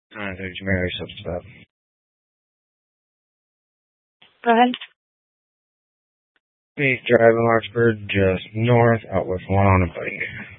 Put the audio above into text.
There's Mary Substep. Go ahead. He's driving Larkspur just north, out with one on a bike.